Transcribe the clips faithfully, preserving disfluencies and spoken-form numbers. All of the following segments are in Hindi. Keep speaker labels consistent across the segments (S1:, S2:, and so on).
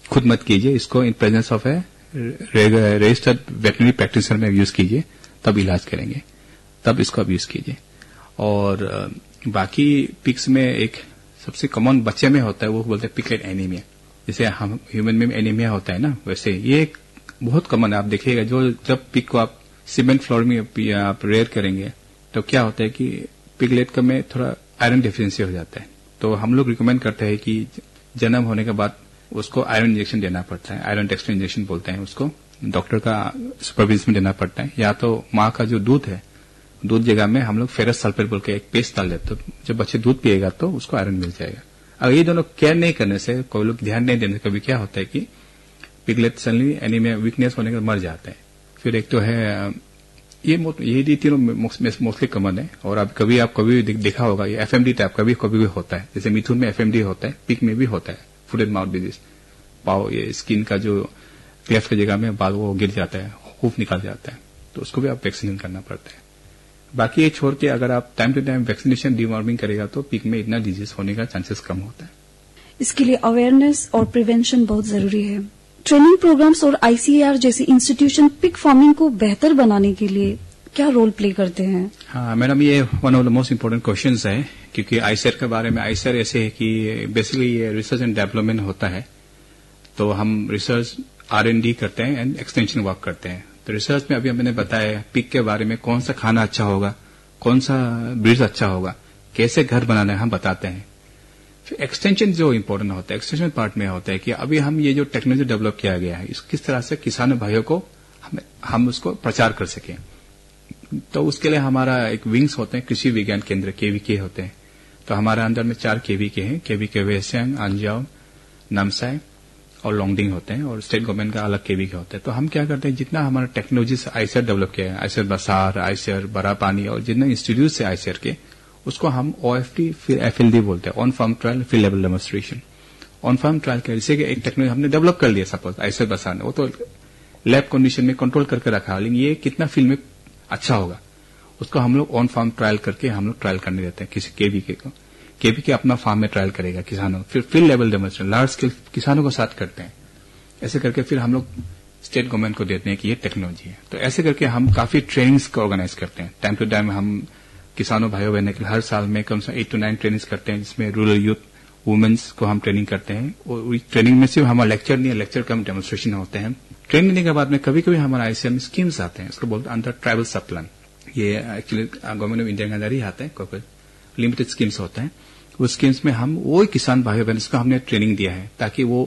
S1: खुद मत कीजिए, इसको in presence of A registered veterinary practitioner में यूज कीजिए, तब इलाज करेंगे, तब इसको अब यूज कीजिए। और बाकी पिग्स में एक सबसे कॉमन बच्चे में होता है, वो बोलते हैं पिगलेट एनीमिया। जैसे हम ह्यूमन में एनीमिया होता है ना, वैसे ये एक बहुत कॉमन है। आप देखिएगा, जो जब पिग को आप सीमेंट फ्लोर में आप रेयर करेंगे तो क्या होता है कि पिगलेट का में थोड़ा आयरन डेफिशिएंसी हो जाता है। तो हम लोग रिकमेंड करते हैं कि जन्म होने के बाद उसको आयरन इंजेक्शन देना पड़ता है, आयरन टेक्सटर इंजेक्शन बोलते हैं उसको, डॉक्टर का सुपरविजन में देना पड़ता है। या तो माँ का जो दूध है, दूध जगह में हम लोग फेरस सल्फेट बोल के एक पेस्ट डाल देते, तो जब बच्चे दूध पिएगा तो उसको आयरन मिल जाएगा। अगर ये दोनों केयर नहीं करने से, कोई लोग ध्यान नहीं देने से, कभी क्या होता है कि पिगलेट सडनली एनीमिया वीकनेस होने के मर जाता है। फिर एक तो है ये ये तीनों मोस्टली कॉमन है। और अब कभी आप कभी देखा होगा, ये एफएमडी टाइप कभी कभी भी होता है। जैसे मिथुन में एफएमडी होता है, पिग में भी होता है फुट एंड माउथ डिजीज। पाव ये स्किन का जो क्लेफ्ट की जगह में बाल वो गिर जाता है, हूफ निकल जाता है, तो उसको भी आप वैक्सीन करना पड़ता है। बाकी ये छोड़ के अगर आप time to time vaccination deworming करेगा तो पिग में इतना डिजीज होने का चांसेस कम होता है।
S2: इसके लिए अवेयरनेस और प्रिवेंशन बहुत जरूरी है। ट्रेनिंग प्रोग्राम्स और आईसीएआर जैसे इंस्टीट्यूशन पिग फार्मिंग को बेहतर बनाने के लिए क्या रोल प्ले करते हैं?
S1: हाँ मैडम, ये one of the most important questions है, क्योंकि आईसीएआर के बारे में, आईसीएआर ऐसे है कि बेसिकली ये रिसर्च एंड डेवलपमेंट होता है। तो हम रिसर्च आर एंड डी करते हैं एंड एक्सटेंशन वर्क करते हैं। तो रिसर्च में अभी हमने बताया पिग के बारे में, कौन सा खाना अच्छा होगा, कौन सा ब्रीड अच्छा होगा, कैसे घर बनाना है हम बताते हैं। फिर एक्सटेंशन जो इम्पोर्टेंट होता है, एक्सटेंशन पार्ट में होता है कि अभी हम ये जो टेक्नोलॉजी डेवलप किया गया है, इस किस तरह से किसान भाइयों को हम, हम उसको प्रचार कर सकें। तो उसके लिए हमारा एक विंग्स होते हैं, कृषि विज्ञान केंद्र केवीके होते हैं। तो हमारे अंदर में चार केवीके हैं, केवीके वेस्यांग, अंजाव, नामसाई और लोंगडिंग होते हैं, और स्टेट गवर्नमेंट का अलग केवीके होता है। तो हम क्या करते हैं, जितना हमारा टेक्नोलॉजी से आईसीआर डेवलप किया है, आईसीआर बसार, आईसीआर बड़ा पानी और जितने इंस्टीट्यूट से आईसीआर के, उसको हम ओएफटी फिर एफएलडी बोलते हैं, on farm trial field level demonstration. On farm trial के जैसे एक टेक्नोलॉजी हमने डेवलप कर लिया, सपोज आईसीआर बसार ने, वो तो लैब कंडीशन में कंट्रोल करके रखा, लेकिन ये कितना फील्ड में अच्छा होगा उसको हम लोग ऑन फार्म ट्रायल करके हम लोग ट्रायल करने देते हैं किसी केवीके को। केवीके अपना फार्म में ट्रायल करेगा किसानों, फिर field level demonstration large scale किसानों को साथ करते हैं। ऐसे करके फिर हम लोग स्टेट गवर्नमेंट को देते हैं कि ये टेक्नोलॉजी है। तो ऐसे करके हम काफी ट्रेनिंग्स को ऑर्गेनाइज करते हैं। टाइम टू टाइम हम किसानों भाइयों बहनों के लिए हर साल में कम से कम एट टू नाइन ट्रेनिंग्स करते हैं, जिसमें रूरल यूथ वुमेन्स को हम ट्रेनिंग करते हैं। और ट्रेनिंग में सिर्फ हमारा लेक्चर नहीं है, लेक्चर का हम डेमोन्स्ट्रेशन होते हैं। ट्रेनिंग देने के बाद में कभी कभी हमारा आईसीआर में स्कीम्स आते हैं, उसको बोलते हैं अंडर ट्राइबल सब प्लान। ये एक्चुअली गवर्नमेंट ऑफ इंडिया के अंदर ही आते हैं, कोई लिमिटेड स्कीम्स होते हैं। उस स्कीम्स में हम वो किसान भाइयों बहनों को हमने ट्रेनिंग दिया है, ताकि वो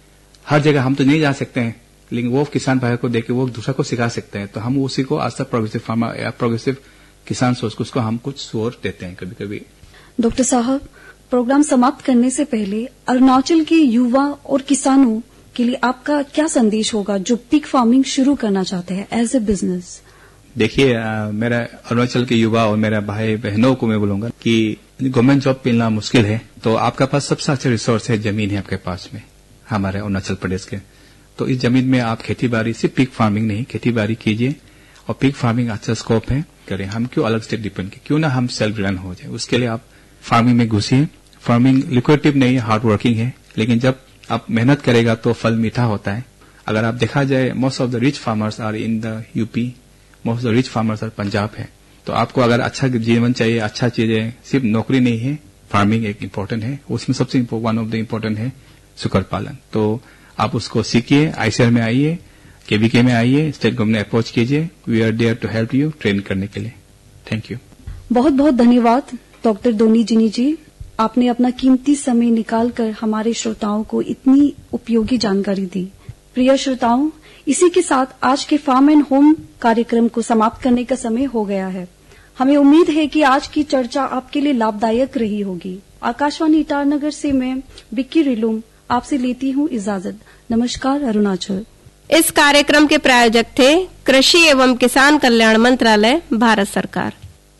S1: हर जगह हम तो नहीं जा सकते हैं, लेकिन वो किसान भाइयों को देख के वो दूसरा को सिखा सकते हैं। तो हम उसी को आज तक प्रोग्रेसिव फार्मर या प्रोग्रेसिव किसान सोच को उसको हम कुछ सोर देते हैं कभी कभी।
S2: डॉक्टर साहब, प्रोग्राम समाप्त करने से पहले अरुणाचल के युवा और किसानों के लिए आपका क्या संदेश होगा जो पिग फार्मिंग शुरू करना चाहते हैं एज ए बिजनेस?
S1: देखिए, मेरा अरुणाचल के युवा और मेरा भाई बहनों को मैं बोलूंगा कि गवर्नमेंट जॉब मिलना मुश्किल है, तो आपका पास सबसे अच्छा रिसोर्स है, जमीन है आपके पास में, हमारे अरुणाचल प्रदेश के। तो इस जमीन में आप खेती बाड़ी, सिर्फ पिग फार्मिंग नहीं, खेती बाड़ी कीजिए। और पिग फार्मिंग अच्छा स्कोप है, करें। हम क्यों अलग स्टेट डिपेंड करें, क्यों ना हम सेल्फ रिलायंट हो जाए। उसके लिए आप फार्मिंग में घुसिए। फार्मिंग लिक्विडेटिव नहीं है, हार्ड वर्किंग है, लेकिन जब आप मेहनत करेगा तो फल मीठा होता है। अगर आप देखा जाए, most of the rich farmers are in the UP, most of the rich farmers are Punjab है। तो आपको अगर अच्छा जीवन चाहिए, अच्छा चीजें, सिर्फ नौकरी नहीं है, फार्मिंग एक इम्पोर्टेंट है। उसमें सबसे वन ऑफ द इम्पोर्टेंट है सुकर पालन। तो आप उसको सीखिए, आईसीआर में आइए, केवीके में आइए, स्टेट गवर्नमेंट अप्रोच कीजिए। We are there to help you, train करने के लिए। Thank you.
S2: बहुत बहुत धन्यवाद डॉक्टर दोनी जिनी जी, आपने अपना कीमती समय निकालकर हमारे श्रोताओं को इतनी उपयोगी जानकारी दी। प्रिय श्रोताओं, इसी के साथ आज के फार्म एंड होम कार्यक्रम को समाप्त करने का समय हो गया है। हमें उम्मीद है कि आज की चर्चा आपके लिए लाभदायक रही होगी। आकाशवाणी ईटानगर से मैं बिक्की रिलुम आपसे लेती हूँ इजाजत। नमस्कार अरुणाचल।
S3: इस कार्यक्रम के प्रायोजक थे कृषि एवं किसान कल्याण मंत्रालय, भारत सरकार।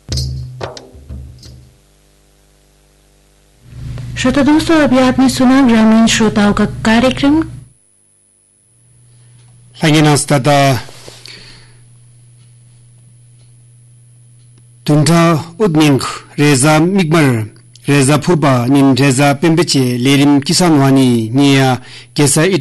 S4: श्रोता दोस्तों, अभी आपने सुना ग्रामीण श्रोताओं का कार्यक्रम।
S5: Haginastada Tunta Udning Reza Migmar Reza Purba Nin Reza Pembeche Lerim Kisanwani Nia Kesa